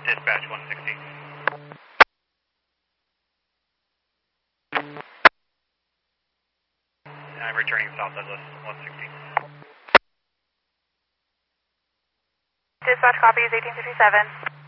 Dispatch 160. I'm returning South Douglas 160. Dispatch copy is 1857.